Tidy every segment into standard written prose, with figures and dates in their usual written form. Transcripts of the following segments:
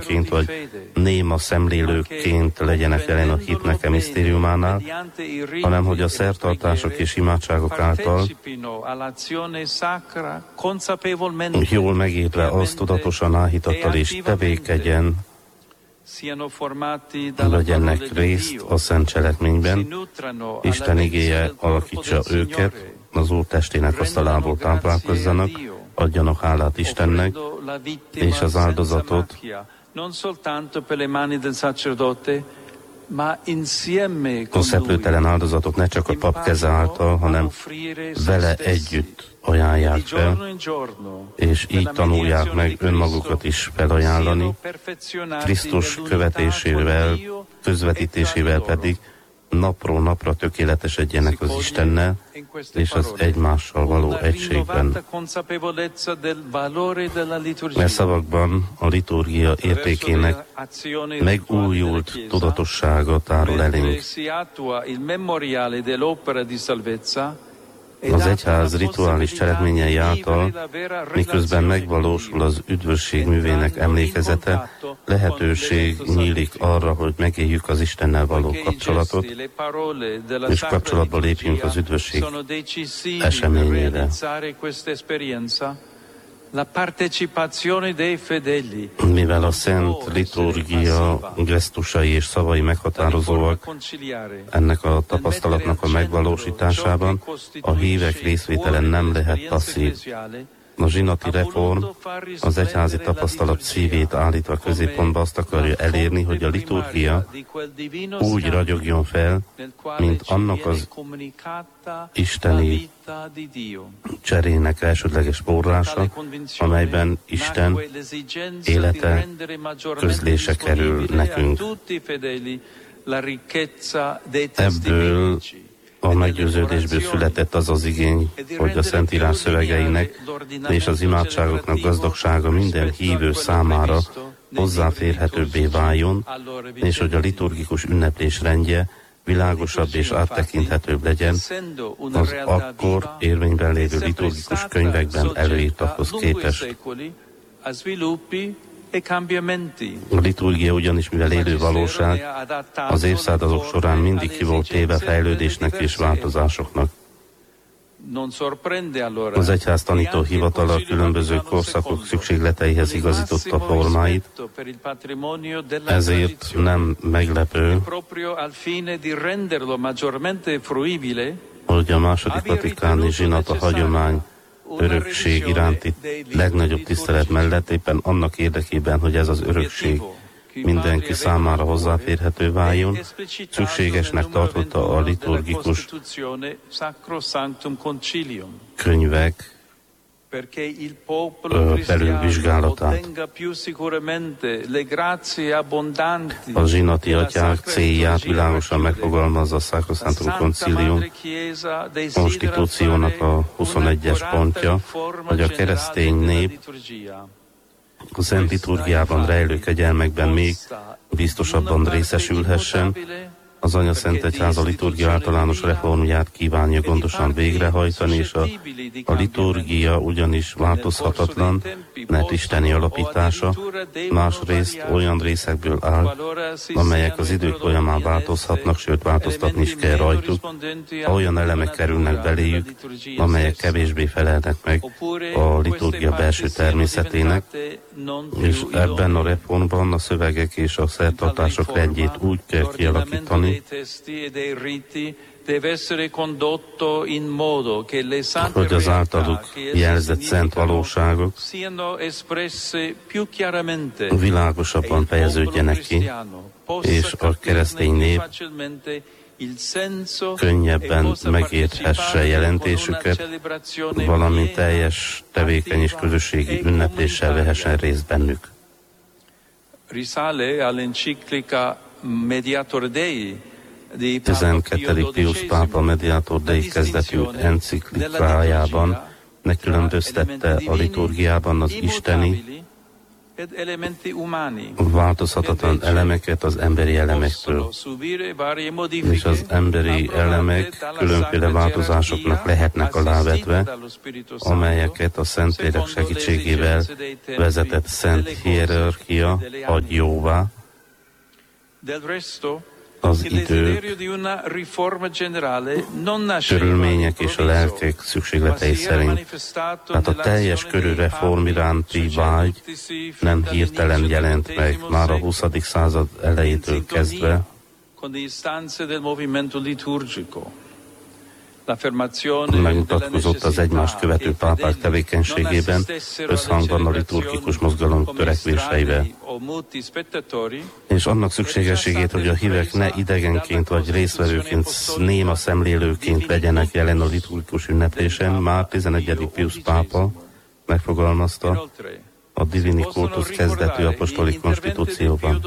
hallgatóinként, vagy néma szemlélőként legyenek jelen a hitnek misztériumánál, hanem hogy a szertartások és imádságok által jól megértve azt tudatosan áhítattal és tevékenyen legyenek részt a szent cselekményben. Isten igéje alakítsa őket, az Úr testének asztalából táplálkozzanak, adjanak hálát Istennek, és az áldozatot a szeplőtelen áldozatot ne csak a pap keze által, hanem vele együtt ajánlják fel, és így tanulják meg önmagukat is felajánlani, Krisztus követésével, közvetítésével pedig napról napra tökéletesedjenek az Istennel és az egymással való egységben. Mert szavakban a liturgia értékének megújult tudatossága tárul elénk. Az egyház rituális cselekményei által, miközben megvalósul az üdvösség művének emlékezete, lehetőség nyílik arra, hogy megéljük az Istennel való kapcsolatot, és kapcsolatba lépjünk az üdvösség eseményére. Mivel a szent liturgia gesztusai és szavai meghatározóak ennek a tapasztalatnak a megvalósításában, a hívek részvétele nem lehet passzív. A zsinati reform az egyházi tapasztalat szívét állítva középpontba azt akarja elérni, hogy a liturgia úgy ragyogjon fel, mint annak az isteni cserének elsődleges forrása, amelyben Isten élete közlése kerül nekünk. Ebből a meggyőződésből született az az igény, hogy a Szentírás szövegeinek és az imádságoknak gazdagsága minden hívő számára hozzáférhetőbbé váljon, és hogy a liturgikus ünneplés rendje világosabb és áttekinthetőbb legyen az akkor érvényben lévő liturgikus könyvekben előírtakhoz képest. A liturgia ugyanis, mivel élő valóság, az évszázadok során mindig ki volt téve fejlődésnek és változásoknak. Az egyház tanító hivatala a különböző korszakok szükségleteihez igazította formáit, ezért nem meglepő, hogy a második vatikáni zsinat a hagyomány örökség iránti legnagyobb tisztelet mellett éppen annak érdekében, hogy ez az örökség mindenki számára hozzáférhető váljon, szükségesnek tartotta a liturgikus könyvek felülvizsgálatát. A zsinati atyák célját világosan megfogalmazza a Sacrosanctum Concilium konstitúciónak a 21-es pontja, hogy a keresztény nép a szent liturgiában rejlő kegyelmekben még biztosabban részesülhessen. Az Anya Szent Egyház a liturgia általános reformját kívánja gondosan végrehajtani, és a liturgia ugyanis változhatatlan, mert isteni alapítása, másrészt olyan részekből áll, amelyek az idők folyamán változhatnak, sőt változtatni is kell rajtuk, ha olyan elemek kerülnek beléjük, amelyek kevésbé felelnek meg a liturgia belső természetének, és ebben a reformban a szövegek és a szertartások rendjét úgy kell kialakítani, hogy az általuk jelzett szent valóságok világosabban fejeződjenek ki, és a keresztény nép könnyebben megérthesse jelentésüket, valamint teljes tevékeny és közösségi ünnepléssel vehessen részt bennük. Risale all'enciclica Mediator Dei 12. Pius pápa Mediator Dei kezdetű enciklikájában megkülönböztette a liturgiában az isteni változhatatlan elemeket az emberi elemektől, és az emberi elemek különféle változásoknak lehetnek alávetve, amelyeket a Szentlélek segítségével vezetett szent hierarchia hagy jóvá. Az idők, körülmények és a lelkek szükségletei szerint. Tehát a teljes körű reform iránti vágy nem hirtelen jelent meg, már a 20. század elejétől kezdve. Megmutatkozott az egymást követő pápák tevékenységében, összhangban a liturgikus mozgalom törekvéseivel. És annak szükségességét, hogy a hívek ne idegenként vagy résztvevőként, néma szemlélőként legyenek jelen a liturgikus ünneplésen, már 11. Pius pápa megfogalmazta a Divini Cultus kezdetű apostoli konstitúcióban.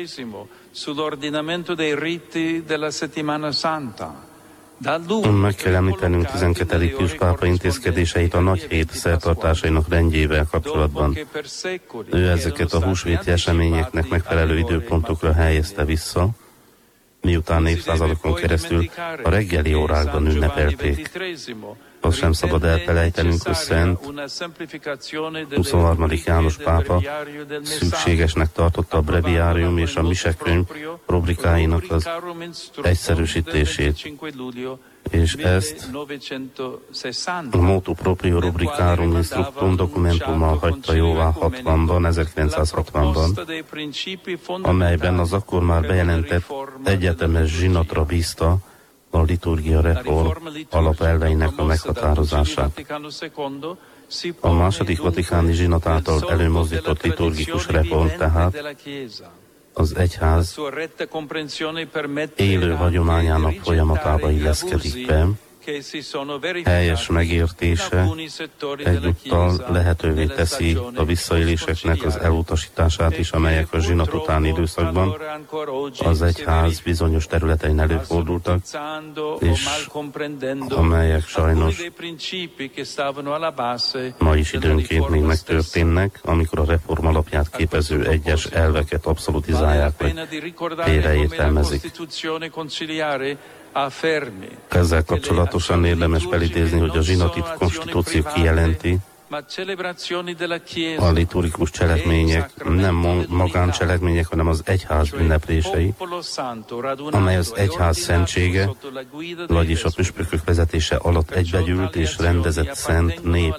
Meg kell említenünk 12. Pius pápa intézkedéseit a nagy hét szertartásainak rendjével kapcsolatban. Ő ezeket a húsvéti eseményeknek megfelelő időpontokra helyezte vissza, miután évszázadokon keresztül a reggeli órákban ünnepelték. Azt sem szabad elfelejtenünk, hogy Szent 23. János pápa szükségesnek tartotta a breviárium és a misekönyv rubrikáinak az egyszerűsítését, és ezt a motu proprio rubricarum instructum dokumentummal hagyta jóvá 1960-ban, amelyben az akkor már bejelentett egyetemes zsinatra bízta a liturgia reform alapelveinek a meghatározását. A második vatikáni zsinat által előmozdított liturgikus reform tehát az egyház élő hagyományának folyamatába illeszkedik be, helyes megértése egyúttal lehetővé teszi a visszaéléseknek az elutasítását is, amelyek a zsinat utáni időszakban az egyház bizonyos területein előfordultak, és amelyek sajnos ma is időnként még megtörténnek, amikor a reform alapját képező egyes elveket abszolutizálják, vagy félreértelmezik. Ezzel kapcsolatosan érdemes felidézni, hogy a zsinati konstitúció kijelenti, a liturgikus cselekmények nem magáncselekmények, hanem az egyház ünneplései, amely az egyház szentsége, vagyis a püspökök vezetése alatt egybegyűlt és rendezett szent nép.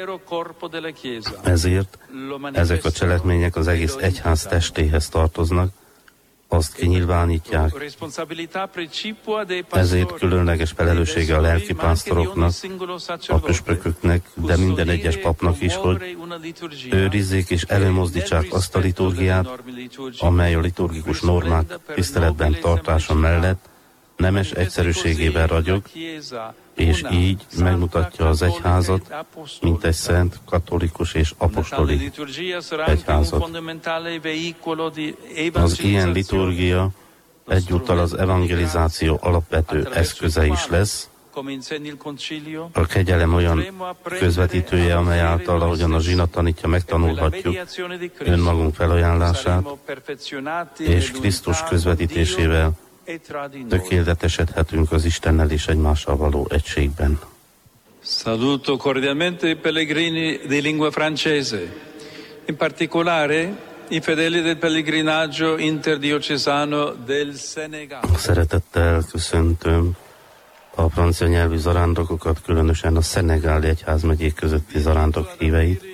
Ezért ezek a cselekmények az egész egyház testéhez tartoznak, azt kinyilvánítják. Ezért különleges felelőssége a lelkipásztoroknak, a püspököknek, de minden egyes papnak is, hogy őrizzék és előmozdítsák azt a liturgiát, amely a liturgikus normák tiszteletben tartása mellett nemes egyszerűségével ragyog, és így megmutatja az egyházat, mint egy szent, katolikus és apostoli egyházat. Az ilyen liturgia egyúttal az evangelizáció alapvető eszköze is lesz, a kegyelem olyan közvetítője, amely által, ahogyan a zsinat tanítja, megtanulhatjuk önmagunk felajánlását, és Krisztus közvetítésével tökéletesedhetünk az Istennel és egymással való egységben. Saluto cordialmente i pellegrini di lingua francese, in particolare i fedeli del pellegrinaggio interdiocesano del Senegal. Szeretettel köszöntöm a francia nyelvű zarándokokat, különösen a szenegáli egyházmegyék közötti zarándok híveit.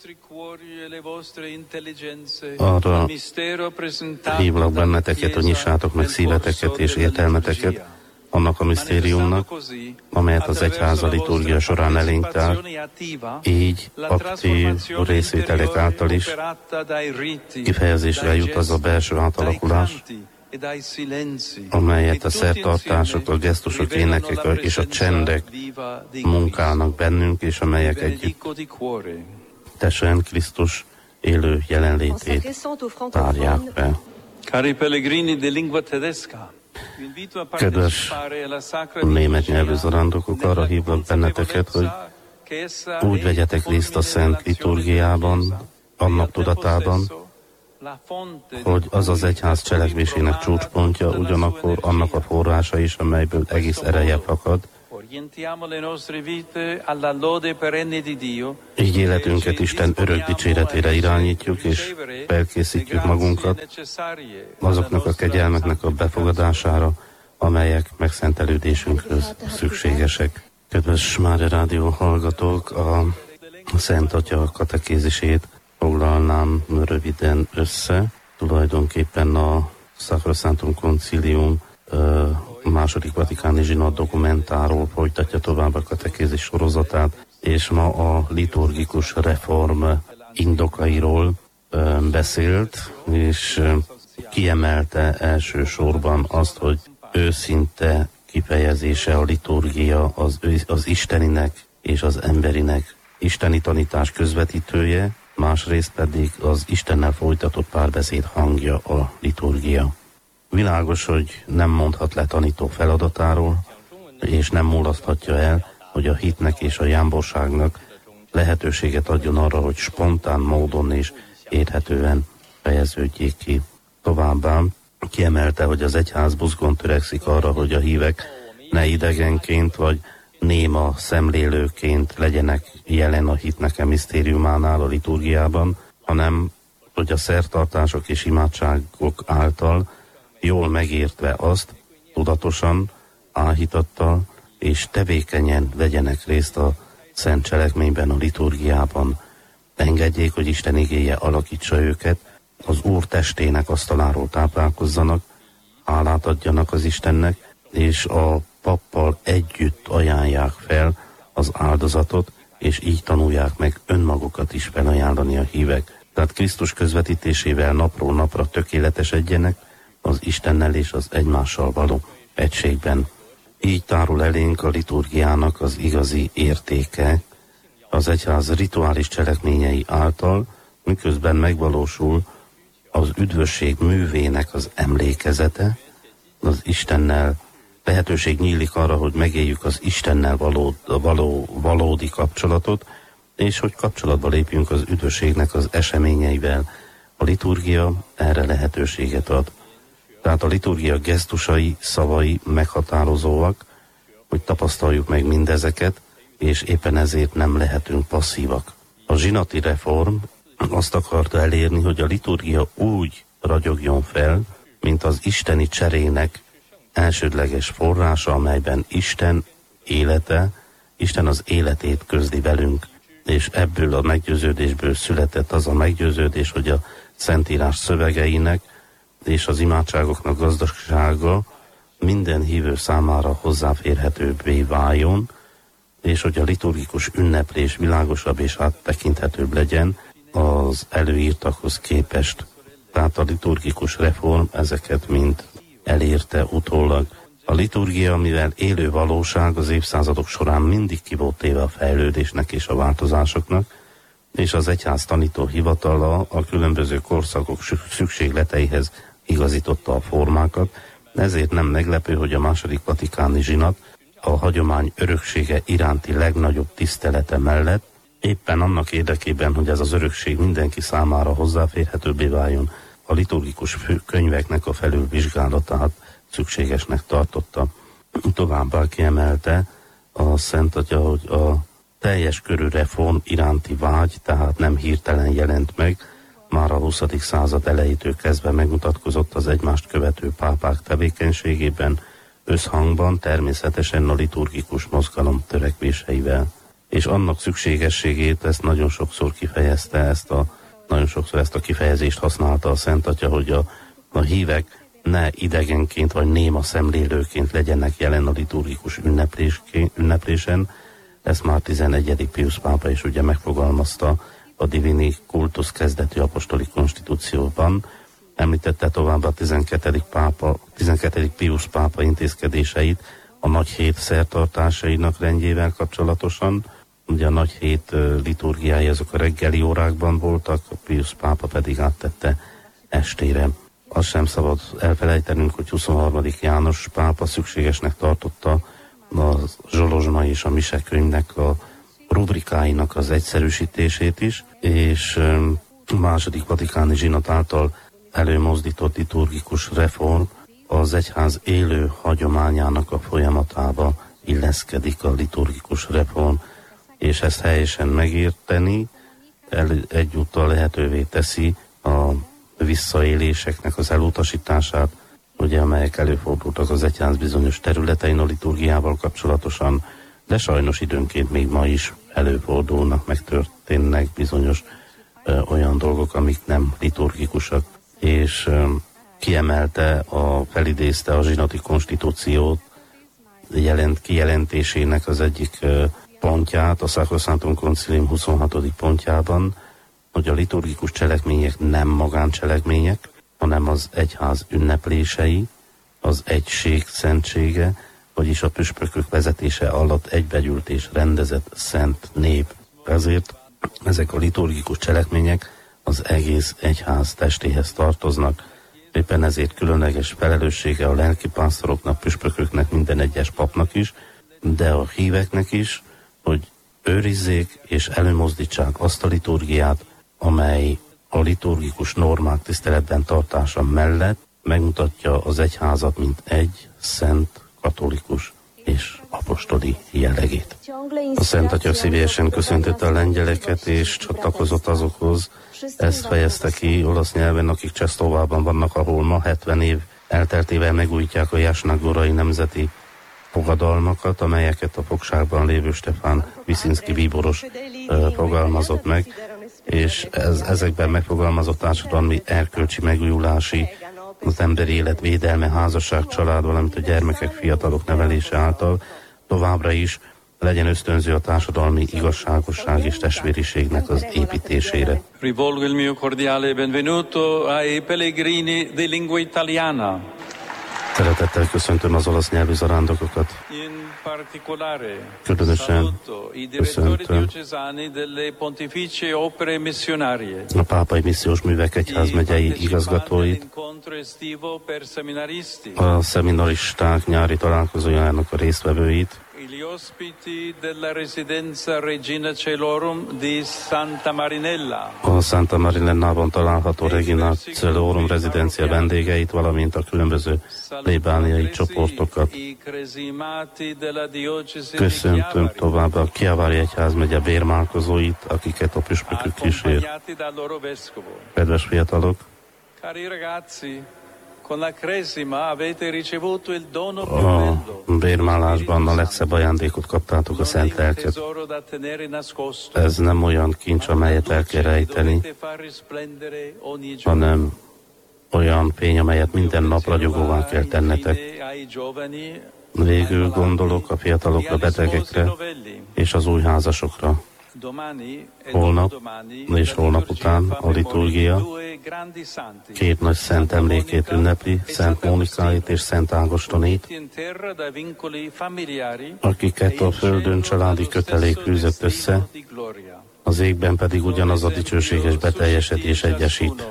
Arra hívlak benneteket, hogy nyissátok meg szíveteket és értelmeteket annak a misztériumnak, amelyet az egyház a liturgia során elénk tár, így aktív részvételek által is kifejezésre jut az a belső átalakulás, amelyet a szertartások, a gesztusok, énekek és a csendek munkálnak bennünk, és amelyek együttesen Krisztus élő jelenlétét tárják be. Kedves német nyelvű zarándokok, arra hívlak benneteket, hogy úgy vegyetek részt a szent liturgiában, annak tudatában, hogy az az egyház cselekvésének csúcspontja, ugyanakkor annak a forrása is, amelyből egész ereje fakad. Így életünket Isten örök dicséretére irányítjuk, és felkészítjük magunkat azoknak a kegyelmeknek a befogadására, amelyek megszentelődésünkhöz szükségesek. Kedves Mária Rádió hallgatók, a Szent Atya katekézisét foglalnám röviden össze. Tulajdonképpen a Sacrosanctum Concilium második vatikáni zsinat dokumentáról folytatja tovább a katekézis sorozatát, és ma a liturgikus reform indokairól beszélt, és kiemelte elsősorban azt, hogy őszinte kifejezése a liturgia az isteninek és az emberinek isteni tanítás közvetítője, másrészt pedig az Istennel folytatott párbeszéd hangja a liturgia. Világos, hogy nem mondhat le tanító feladatáról, és nem mulaszthatja el, hogy a hitnek és a jámborságnak lehetőséget adjon arra, hogy spontán módon és érthetően fejeződjék ki. Továbbá kiemelte, hogy az egyház buzgón törekszik arra, hogy a hívek ne idegenként vagy néma szemlélőként legyenek jelen a hitnek a misztériumánál, a liturgiában, hanem hogy a szertartások és imádságok által jól megértve azt, tudatosan, áhítattal és tevékenyen vegyenek részt a szent cselekményben, a liturgiában. Engedjék, hogy Isten igéje alakítsa őket, az Úr testének asztaláról táplálkozzanak, hálát adjanak az Istennek, és a pappal együtt ajánlják fel az áldozatot, és így tanulják meg önmagukat is felajánlani a hívek. Tehát Krisztus közvetítésével napról napra tökéletesedjenek az Istennel és az egymással való egységben. Így tárul elénk a liturgiának az igazi értéke, az egyház rituális cselekményei által, miközben megvalósul az üdvösség művének az emlékezete, az Istennel lehetőség nyílik arra, hogy megéljük az Istennel valódi kapcsolatot, és hogy kapcsolatba lépjünk az üdvösségnek az eseményeivel. A liturgia erre lehetőséget ad. Tehát a liturgia gesztusai, szavai meghatározóak, hogy tapasztaljuk meg mindezeket, és éppen ezért nem lehetünk passzívak. A zsinati reform azt akarta elérni, hogy a liturgia úgy ragyogjon fel, mint az isteni cserének elsődleges forrása, amelyben Isten élete, Isten az életét közli velünk, és ebből a meggyőződésből született az a meggyőződés, hogy a Szentírás szövegeinek és az imádságoknak gazdagsága minden hívő számára hozzáférhetőbbé váljon, és hogy a liturgikus ünneplés világosabb és áttekinthetőbb legyen az előírtakhoz képest. Tehát a liturgikus reform ezeket mind elérte utólag. A liturgia, mivel élő valóság, az évszázadok során mindig ki volt téve a fejlődésnek és a változásoknak, és az egyház tanító hivatala a különböző korszakok szükségleteihez igazította a formákat, ezért nem meglepő, hogy a második vatikáni zsinat a hagyomány öröksége iránti legnagyobb tisztelete mellett éppen annak érdekében, hogy ez az örökség mindenki számára hozzáférhetőbbé váljon, a liturgikus könyveknek a felülvizsgálatát szükségesnek tartotta. Továbbá kiemelte a Szent Atya, hogy a teljes körű reform iránti vágy, tehát nem hirtelen jelent meg, már a 20. század elejétől kezdve megmutatkozott az egymást követő pápák tevékenységében, összhangban természetesen a liturgikus mozgalom törekvéseivel. És annak szükségességét ezt nagyon sokszor kifejezte, nagyon sokszor ezt a kifejezést használta a Szent Atya, hogy a hívek ne idegenként vagy néma szemlélőként legyenek jelen a liturgikus ünneplésen. Ezt már 11. Pius pápa is ugye megfogalmazta a Divini Cultus kezdetű apostoli konstitúcióban. Említette tovább a 12. Pius pápa intézkedéseit a nagy hét szertartásainak rendjével kapcsolatosan. Ugye a nagy hét liturgiái azok a reggeli órákban voltak, a Pius pápa pedig áttette estére. Azt sem szabad elfelejtenünk, hogy 23. János pápa szükségesnek tartotta a zsolozsma és a mise könyvnek a rubrikáinak az egyszerűsítését is, és A második vatikáni zsinat által előmozdított liturgikus reform az egyház élő hagyományának a folyamatába illeszkedik a liturgikus reform, és ezt helyesen megérteni egyúttal lehetővé teszi a visszaéléseknek az elutasítását, ugye, amelyek előfordultak az egyház bizonyos területein a liturgiával kapcsolatosan, de sajnos időnként még ma is előfordulnak, megtörténnek bizonyos olyan dolgok, amik nem liturgikusak, és kiemelte, felidézte a zsinati konstitúciót kijelentésének az egyik pontját, a Sacrosanctum Concilium 26. pontjában, hogy a liturgikus cselekmények nem magáncselekmények, hanem az egyház ünneplései, az egység szentsége, vagyis a püspökök vezetése alatt egybegyűlt és rendezett szent nép. Ezért ezek a liturgikus cselekmények az egész egyház testéhez tartoznak. Éppen ezért különleges felelőssége a lelkipásztoroknak, püspököknek, minden egyes papnak is, de a híveknek is, hogy őrizzék és előmozdítsák azt a liturgiát, amely a liturgikus normák tiszteletben tartása mellett megmutatja az egyházat, mint egy szent, katolikus és apostoli jellegét. A Szent Atya szívélyesen köszöntötte a lengyeleket és csatlakozott azokhoz. Ezt fejezte ki olasz nyelven, akik Csehszlovákiában vannak, ahol ma 70 év elteltével megújítják a jasnagorai nemzeti fogadalmakat, amelyeket a fogságban lévő Stefán Wyszynski bíboros fogalmazott meg, és ezekben megfogalmazott társadalmi erkölcsi megújulási, az emberi élet védelme, házasság, család, valamint a gyermekek, fiatalok nevelése által továbbra is legyen ösztönző a társadalmi igazságosság és testvériségnek az építésére. Rivolgo il mio cordiale benvenuto ai pellegrini di lingua italiana. Szeretettel köszöntöm az olasz nyelvű zarándokokat. Különösen köszöntöm a pápai missziós művek egyházmegyei igazgatóit, a szeminaristák nyári találkozójának a résztvevőit, a Santa Marinellában található Regina Celorum rezidencia vendégeit, valamint a különböző plébániai csoportokat. Köszöntöm továbbá a Chiavari egyházmegye bérmálkozóit, akiket a püspökök kísér. Kedves fiatalok! A bérmálásban a legszebb ajándékot kaptátok, a Szent Lelket. Ez nem olyan kincs, amelyet el kell rejteni, hanem olyan fény, amelyet minden nap ragyogóvá kell tennetek. Végül gondolok a fiatalokra, betegekre és az új házasokra. Holnap és holnap után a liturgia két nagy szent emlékét ünnepli, Szent Mónikáit és Szent Ágostonét, akiket a földön családi kötelék fűzött össze, az égben pedig ugyanaz a dicsőséges beteljesedés egyesít.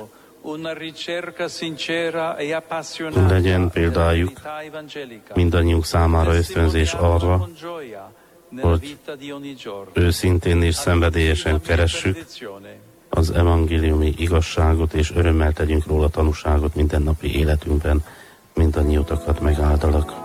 Legyen példájuk mindannyiunk számára ösztönzés arra, hogy őszintén és szenvedélyesen keressük az evangéliumi igazságot, és örömmel tegyünk róla tanúságot mindennapi életünkben. Mindannyiótokat megáldalak.